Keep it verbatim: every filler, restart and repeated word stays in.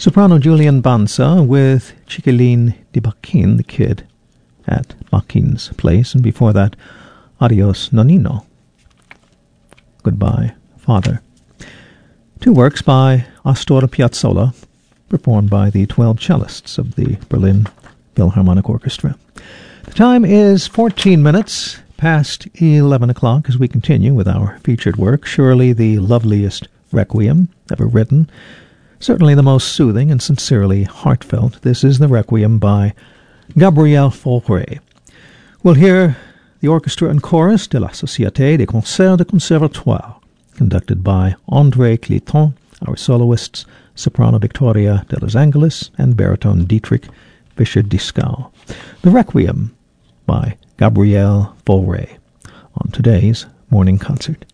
Soprano Julian Banza with Chiquilin de Baquin, the kid at Baquin's place, and before that, Adios Nonino, Goodbye, Father. Two works by Astor Piazzolla, performed by the twelve cellists of the Berlin Philharmonic Orchestra. The time is fourteen minutes past eleven o'clock as we continue with our featured work, surely the loveliest requiem ever written, certainly the most soothing and sincerely heartfelt. This is the Requiem by Gabriel Fauré. We'll hear the orchestra and chorus de la Société des Concerts de Conservatoire, conducted by André Cliton, our soloists, soprano Victoria de los Angeles, and baritone Dietrich Fischer-Dieskau. The Requiem by Gabriel Fauré on today's Morning Concert.